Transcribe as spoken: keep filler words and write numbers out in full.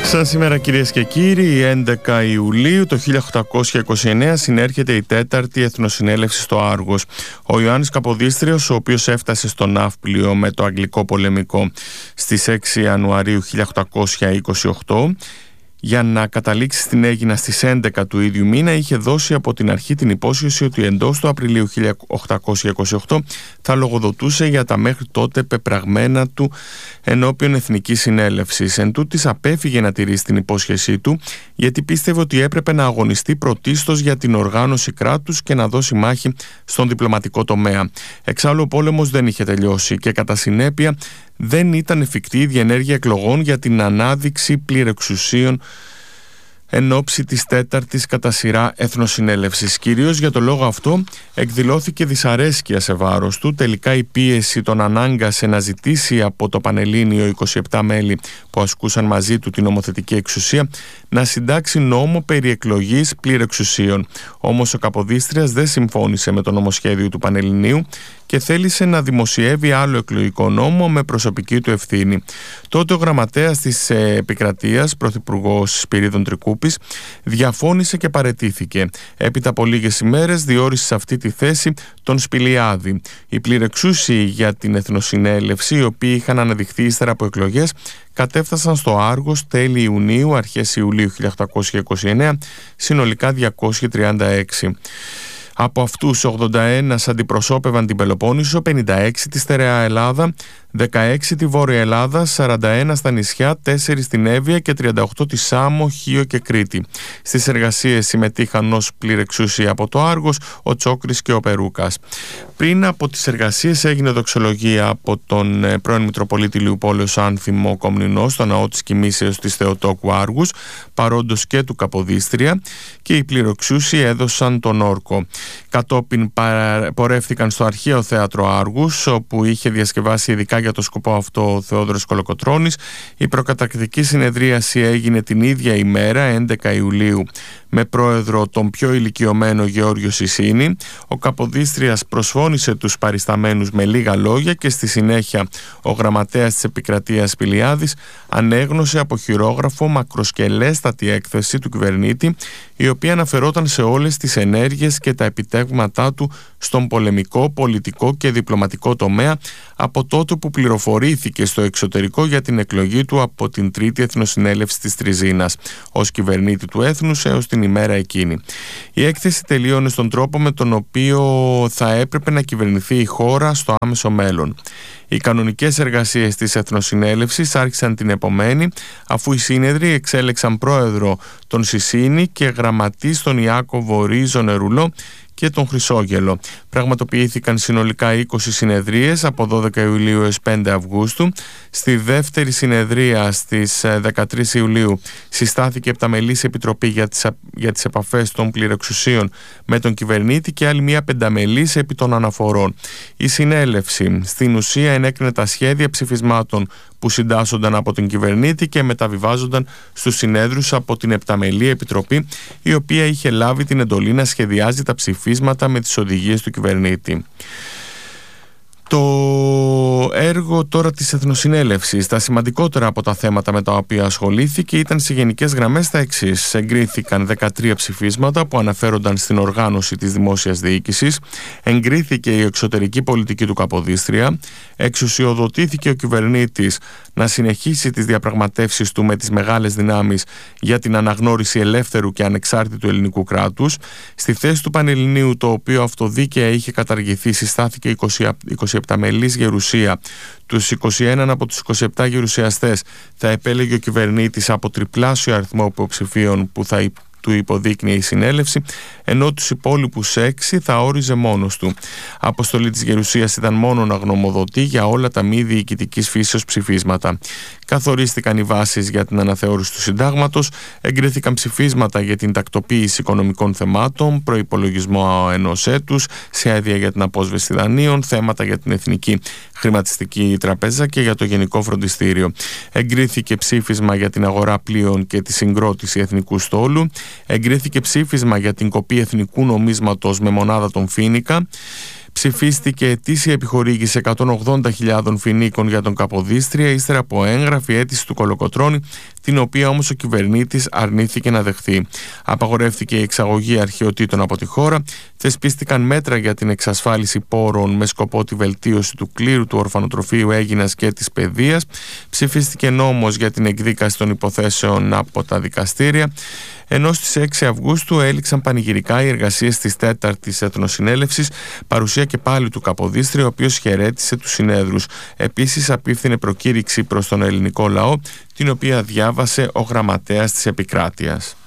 Σαν σήμερα, κυρίες και κύριοι, έντεκα Ιουλίου το χίλια οκτακόσια είκοσι εννέα συνέρχεται η τέταρτη Εθνοσυνέλευση στο Άργος. Ο Ιωάννης Καποδίστριος, ο οποίος έφτασε στο Ναύπλιο με το Αγγλικό Πολεμικό στις έξι Ιανουαρίου χίλια οκτακόσια είκοσι οκτώ, για να καταλήξει στην Αίγινα στις έντεκα του ίδιου μήνα, είχε δώσει από την αρχή την υπόσχεση ότι εντός του Απριλίου χίλια οκτακόσια είκοσι οκτώ θα λογοδοτούσε για τα μέχρι τότε πεπραγμένα του ενώπιον Εθνικής Συνέλευσης. Εν τούτης απέφυγε να τηρήσει την υπόσχεσή του, γιατί πίστευε ότι έπρεπε να αγωνιστεί πρωτίστως για την οργάνωση κράτους και να δώσει μάχη στον διπλωματικό τομέα. Εξάλλου, ο πόλεμος δεν είχε τελειώσει και κατά συνέπεια δεν ήταν εφικτή η διενέργεια εκλογών για την ανάδειξη πληρεξουσίων εν ώψη της τέταρτης κατά σειρά Εθνοσυνέλευσης. Κυρίως για το λόγο αυτό εκδηλώθηκε δυσαρέσκεια σε βάρος του. Τελικά η πίεση τον ανάγκασε να ζητήσει από το Πανελλήνιο είκοσι επτά μέλη που ασκούσαν μαζί του την νομοθετική εξουσία να συντάξει νόμο περί εκλογής πληρεξουσίων. Όμως ο Καποδίστριας δεν συμφώνησε με το νομοσχέδιο του Πανελληνίου και θέλησε να δημοσιεύει άλλο εκλογικό νόμο με προσωπική του ευθύνη. Τότε ο γραμματέας της Επικρατείας, πρωθυπουργός Σπυρίδων Τρικούπης, διαφώνησε και παραιτήθηκε. Έπειτα από λίγες ημέρες διόρισε σε αυτή τη θέση τον Σπηλιάδη. Οι πληρεξούσιοι για την Εθνοσυνέλευση, οι οποίοι είχαν αναδειχθεί ύστερα από εκλογές, κατέφτασαν στο Άργος τέλη Ιουνίου, αρχές Ιουλίου χίλια οκτακόσια είκοσι εννέα, συνολικά διακόσιοι τριάντα έξι. Από αυτούς ογδόντα ένα αντιπροσώπευαν την Πελοπόννησο, πενήντα έξι τη στερεά Ελλάδα, δεκαέξι τη Βόρεια Ελλάδα, σαράντα ένα στα νησιά, τέσσερα στην Εύβοια και τριάντα οκτώ τη Σάμο, Χίο και Κρήτη. Στις εργασίες συμμετείχαν ως πληρεξούσιοι από το Άργος ο Τσόκρης και ο Περούκας. Πριν από τις εργασίες έγινε δοξολογία από τον πρώην Μητροπολίτη Λιουπόλεως Άνθιμο Κομνηνό στο ναό της Κοιμήσεως της Θεοτόκου Άργους, παρόντος και του Καποδίστρια, και οι πληρεξούσιοι έδωσαν τον όρκο. Κατόπιν πορεύτηκαν στο Αρχαίο Θέατρο Άργους, όπου είχε διασκευάσει ειδικά για το σκοπό αυτό ο Θεόδωρος Κολοκοτρώνης. Η προκαταρκτική συνεδρίαση έγινε την ίδια ημέρα, έντεκα Ιουλίου, με πρόεδρο τον πιο ηλικιωμένο Γεώργιο Σισίνη. Ο Καποδίστριας προσφώνησε τους παρισταμένους με λίγα λόγια και στη συνέχεια ο γραμματέας της Επικρατείας Σπηλιάδης ανέγνωσε από χειρόγραφο μακροσκελέστατη έκθεση του κυβερνήτη, η οποία αναφερόταν σε όλες τις ενέργειες και τα επιτεύγματά του στον πολεμικό, πολιτικό και διπλωματικό τομέα από τότε που πληροφορήθηκε στο εξωτερικό για την εκλογή του από την Τρίτη Εθνοσυνέλευση της Τριζίνας ως κυβερνήτη του έθνους έως την ημέρα εκείνη. Η έκθεση τελείωνε στον τρόπο με τον οποίο θα έπρεπε να κυβερνηθεί η χώρα στο άμεσο μέλλον. Οι κανονικές εργασίες της Εθνοσυνέλευσης άρχισαν την επομένη, αφού οι σύνεδροι εξέλεξαν πρόεδρο τον Σισίνη και γραμματής τον Ιάκωβο Ρίζο Νερουλό και τον Χρυσόγελο. Πραγματοποιήθηκαν συνολικά είκοσι συνεδρίες από δώδεκα Ιουλίου έως πέντε Αυγούστου. Στη δεύτερη συνεδρία στις δεκατρείς Ιουλίου συστάθηκε επταμελής επιτροπή για τις, για τις επαφές των πληρεξουσίων με τον κυβερνήτη και άλλη μία πενταμελής επί των αναφορών. Η συνέλευση στην ουσία ενέκρινε τα σχέδια ψηφισμάτων που συντάσσονταν από τον κυβερνήτη και μεταβιβάζονταν στους συνέδρους από την Επταμελή Επιτροπή, η οποία είχε λάβει την εντολή να σχεδιάζει τα ψηφίσματα με τις οδηγίες του κυβερνήτη. Το έργο τώρα της Εθνοσυνέλευσης, τα σημαντικότερα από τα θέματα με τα οποία ασχολήθηκε ήταν σε γενικές γραμμές τα εξής. Εγκρίθηκαν δεκατρία ψηφίσματα που αναφέρονταν στην οργάνωση της δημόσιας διοίκησης, εγκρίθηκε η εξωτερική πολιτική του Καποδίστρια, εξουσιοδοτήθηκε ο κυβερνήτης να συνεχίσει τις διαπραγματεύσεις του με τις μεγάλες δυνάμεις για την αναγνώριση ελεύθερου και ανεξάρτητου ελληνικού κράτους. Στη θέση του Πανελληνίου, το οποίο αυτοδίκαια είχε καταργηθεί, συστάθηκε είκοσι επτά μελής γερουσία. Τους είκοσι ένα από τους είκοσι επτά γερουσιαστές θα επέλεγε ο κυβερνήτης από τριπλάσιο αριθμό υποψηφίων που θα του υποδείκνυε η συνέλευση, ενώ τους υπόλοιπους έξι θα όριζε μόνος του. Αποστολή της Γερουσίας ήταν μόνο να γνωμοδοτεί για όλα τα μη διοικητικής φύσεως ψηφίσματα. Καθορίστηκαν οι βάσεις για την αναθεώρηση του συντάγματος, εγκρίθηκαν ψηφίσματα για την τακτοποίηση οικονομικών θεμάτων, προϋπολογισμό ενός έτους, σχέδια για την απόσβεση δανείων, θέματα για την Εθνική Χρηματιστική Τραπέζα και για το Γενικό Φροντιστήριο. Εγκρίθηκε ψήφισμα για την αγορά πλοίων και τη συγκρότηση εθνικού στόλου. Εγκρίθηκε ψήφισμα για την κοπή εθνικού νομίσματος με μονάδα τον Φοίνικα. Ψηφίστηκε ετήσια επιχορήγηση εκατόν ογδόντα χιλιάδων φοινίκων για τον Καποδίστρια, ύστερα από έγγραφη αίτηση του Κολοκοτρώνη την οποία όμως ο κυβερνήτης αρνήθηκε να δεχθεί. Απαγορεύτηκε η εξαγωγή αρχαιοτήτων από τη χώρα, θεσπίστηκαν μέτρα για την εξασφάλιση πόρων με σκοπό τη βελτίωση του κλήρου του ορφανοτροφείου Αίγινας και της παιδείας, ψηφίστηκε νόμος για την εκδίκαση των υποθέσεων από τα δικαστήρια, ενώ στις έξι Αυγούστου έληξαν πανηγυρικά οι εργασίες της τέταρτης Εθνοσυνέλευσης, παρουσία και πάλι του Καποδίστρη, ο οποίος χαιρέτησε τους συνέδρους. Επίσης απίφθινε προκήρυξη προς τον ελληνικό λαό, την οποία διάβασε ο γραμματέας της επικράτειας.